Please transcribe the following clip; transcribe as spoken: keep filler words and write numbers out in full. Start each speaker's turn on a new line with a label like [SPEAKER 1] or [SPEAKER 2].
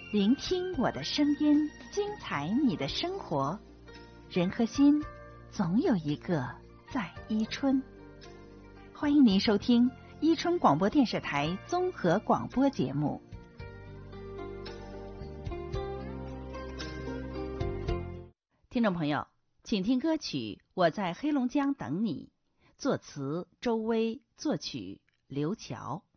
[SPEAKER 1] 聆听我的声音，精彩你的生活。人和心，总有一个在伊春。欢迎您收听伊春广播电视台综合广播节目。听众朋友，请听歌曲《我在黑龙江等你》，作词周薇，作曲刘乔。